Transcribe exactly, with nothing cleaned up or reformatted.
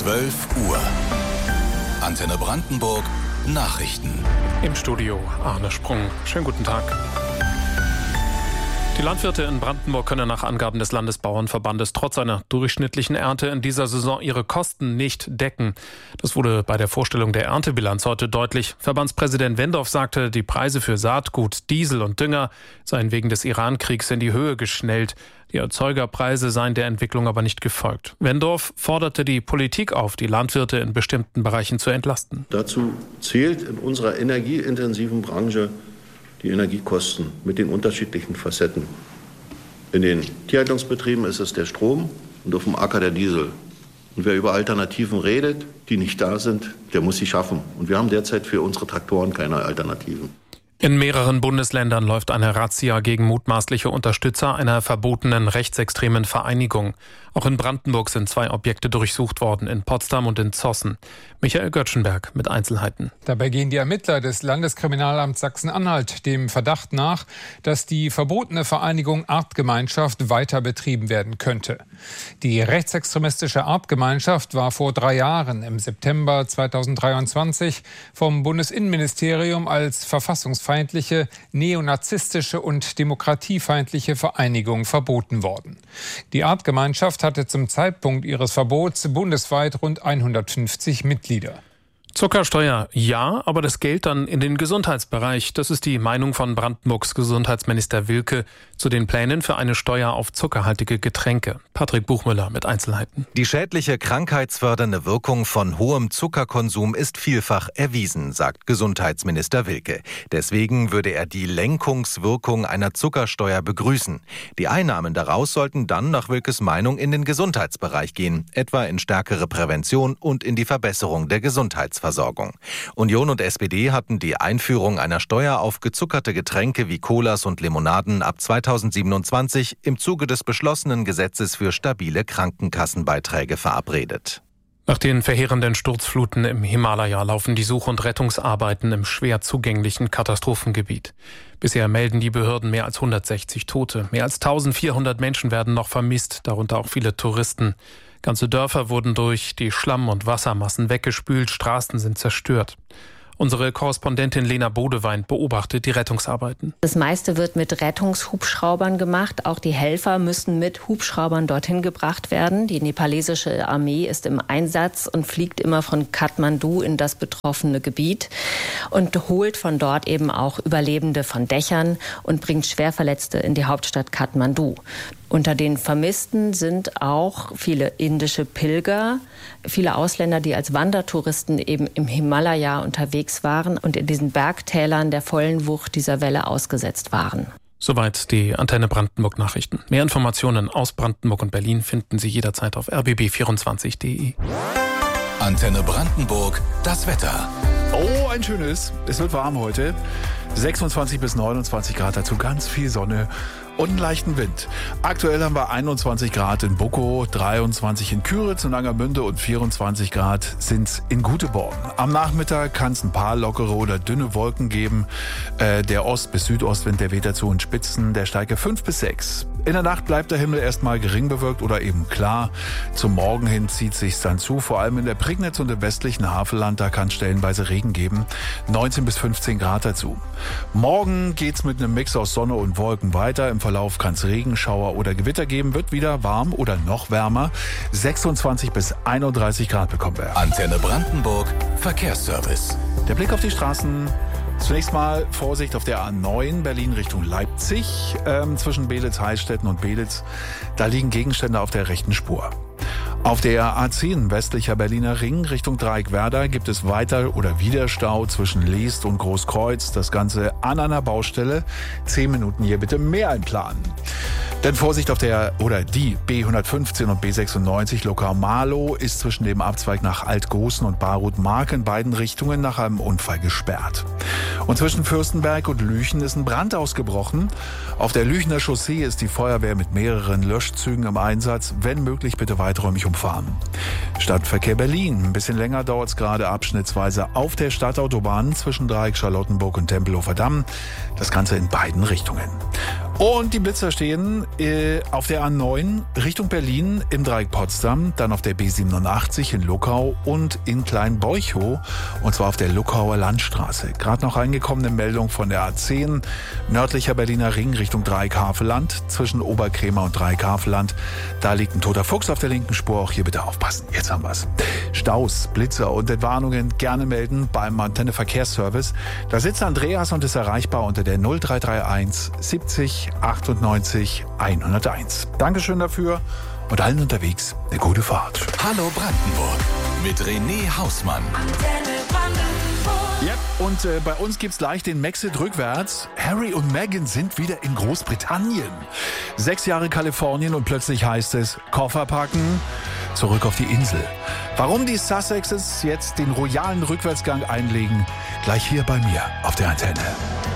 zwölf Uhr. Antenne Brandenburg Nachrichten. Im Studio Arne Sprung. Schönen guten Tag. Die Landwirte in Brandenburg können nach Angaben des Landesbauernverbandes trotz einer durchschnittlichen Ernte in dieser Saison ihre Kosten nicht decken. Das wurde bei der Vorstellung der Erntebilanz heute deutlich. Verbandspräsident Wendorf sagte, die Preise für Saatgut, Diesel und Dünger seien wegen des Iran-Kriegs in die Höhe geschnellt. Die Erzeugerpreise seien der Entwicklung aber nicht gefolgt. Wendorf forderte die Politik auf, die Landwirte in bestimmten Bereichen zu entlasten. Dazu zählt in unserer energieintensiven Branche die Energiekosten mit den unterschiedlichen Facetten. In den Tierhaltungsbetrieben ist es der Strom und auf dem Acker der Diesel. Und wer über Alternativen redet, die nicht da sind, der muss sie schaffen. Und wir haben derzeit für unsere Traktoren keine Alternativen. In mehreren Bundesländern läuft eine Razzia gegen mutmaßliche Unterstützer einer verbotenen rechtsextremen Vereinigung. Auch in Brandenburg sind zwei Objekte durchsucht worden, in Potsdam und in Zossen. Michael Göttschenberg mit Einzelheiten. Dabei gehen die Ermittler des Landeskriminalamts Sachsen-Anhalt dem Verdacht nach, dass die verbotene Vereinigung Artgemeinschaft weiter betrieben werden könnte. Die rechtsextremistische Artgemeinschaft war vor drei Jahren, im September zweitausenddreiundzwanzig, vom Bundesinnenministerium als verfassungsfeindliche, neonazistische und demokratiefeindliche Vereinigung verboten worden. Die Artgemeinschaft hatte zum Zeitpunkt ihres Verbots bundesweit rund hundertfünfzig Mitglieder. Zuckersteuer ja, aber das Geld dann in den Gesundheitsbereich. Das ist die Meinung von Brandenburgs Gesundheitsminister Wilke zu den Plänen für eine Steuer auf zuckerhaltige Getränke. Patrick Buchmüller mit Einzelheiten. Die schädliche krankheitsfördernde Wirkung von hohem Zuckerkonsum ist vielfach erwiesen, sagt Gesundheitsminister Wilke. Deswegen würde er die Lenkungswirkung einer Zuckersteuer begrüßen. Die Einnahmen daraus sollten dann nach Wilkes Meinung in den Gesundheitsbereich gehen, etwa in stärkere Prävention und in die Verbesserung der Gesundheitsversorgung. Versorgung. Union und S P D hatten die Einführung einer Steuer auf gezuckerte Getränke wie Colas und Limonaden ab zweitausendsiebenundzwanzig im Zuge des beschlossenen Gesetzes für stabile Krankenkassenbeiträge verabredet. Nach den verheerenden Sturzfluten im Himalaya laufen die Such- und Rettungsarbeiten im schwer zugänglichen Katastrophengebiet. Bisher melden die Behörden mehr als hundertsechzig Tote. Mehr als eintausendvierhundert Menschen werden noch vermisst, darunter auch viele Touristen. Ganze Dörfer wurden durch die Schlamm- und Wassermassen weggespült, Straßen sind zerstört. Unsere Korrespondentin Lena Bodewein beobachtet die Rettungsarbeiten. Das meiste wird mit Rettungshubschraubern gemacht. Auch die Helfer müssen mit Hubschraubern dorthin gebracht werden. Die nepalesische Armee ist im Einsatz und fliegt immer von Kathmandu in das betroffene Gebiet und holt von dort eben auch Überlebende von Dächern und bringt Schwerverletzte in die Hauptstadt Kathmandu. Unter den Vermissten sind auch viele indische Pilger, viele Ausländer, die als Wandertouristen eben im Himalaya unterwegs waren und in diesen Bergtälern der vollen Wucht dieser Welle ausgesetzt waren. Soweit die Antenne Brandenburg Nachrichten. Mehr Informationen aus Brandenburg und Berlin finden Sie jederzeit auf r b b vierundzwanzig punkt d e. Antenne Brandenburg, das Wetter. Oh, ein schönes. Es wird warm heute. sechsundzwanzig bis neunundzwanzig Grad, dazu ganz viel Sonne und einen leichten Wind. Aktuell haben wir einundzwanzig Grad in Buckow, dreiundzwanzig in Küritz und Angermünde und vierundzwanzig Grad sind in Göteborg. Am Nachmittag kann es ein paar lockere oder dünne Wolken geben. Äh, der Ost- bis Südostwind, der weht dazu in Spitzen, der Stärke fünf bis sechs. In der Nacht bleibt der Himmel erstmal gering bewölkt oder eben klar. Zum Morgen hin zieht sich's dann zu, vor allem in der Prignitz und im westlichen Havelland, da kann es stellenweise Regen geben. neunzehn bis fünfzehn Grad dazu. Morgen geht's mit einem Mix aus Sonne und Wolken weiter. Im Verlauf kann es Regenschauer oder Gewitter geben, wird wieder warm oder noch wärmer. sechsundzwanzig bis einunddreißig Grad bekommen wir. Antenne Brandenburg, Verkehrsservice. Der Blick auf die Straßen. Zunächst mal Vorsicht auf der A neun Berlin Richtung Leipzig. Ähm, zwischen Beelitz-Heilstätten und Beelitz, da liegen Gegenstände auf der rechten Spur. Auf der A zehn westlicher Berliner Ring Richtung Dreieckwerder gibt es weiter oder wieder Stau zwischen Leest und Großkreuz. Das Ganze an einer Baustelle. Zehn Minuten hier bitte mehr einplanen. Denn Vorsicht auf der oder die B hundertfünfzehn und B sechsundneunzig Locar-Marlow ist zwischen dem Abzweig nach Altgoßen und Barut-Mark in beiden Richtungen nach einem Unfall gesperrt. Und zwischen Fürstenberg und Lüchen ist ein Brand ausgebrochen. Auf der Lüchener Chaussee ist die Feuerwehr mit mehreren Löschzügen im Einsatz. Wenn möglich, bitte weiträumig umfahren. Stadtverkehr Berlin. Ein bisschen länger dauert es gerade abschnittsweise auf der Stadtautobahn zwischen Dreieck Charlottenburg und Tempelhofer Damm. Das Ganze in beiden Richtungen. Und die Blitzer stehen äh, auf der A neun Richtung Berlin im Dreieck Potsdam, dann auf der B siebenundachtzig in Luckau und in Kleinbeuchow, und zwar auf der Luckauer Landstraße. Gerade noch reingekommene Meldung von der A zehn, nördlicher Berliner Ring Richtung Dreieck Havelland, zwischen Oberkrämer und Dreieck Havelland. Da liegt ein toter Fuchs auf der linken Spur, auch hier bitte aufpassen. Jetzt haben wir's. Staus, Blitzer und Entwarnungen gerne melden beim Antenne Verkehrsservice. Da sitzt Andreas und ist erreichbar unter der null drei drei eins siebzig achtundneunzig hunderteins. Dankeschön dafür und allen unterwegs eine gute Fahrt. Hallo Brandenburg mit René Hausmann. Ja, und äh, bei uns gibt's gleich den Maxit rückwärts. Harry und Meghan sind wieder in Großbritannien. Sechs Jahre Kalifornien und plötzlich heißt es Koffer packen, zurück auf die Insel. Warum die Sussexes jetzt den royalen Rückwärtsgang einlegen, gleich hier bei mir auf der Antenne.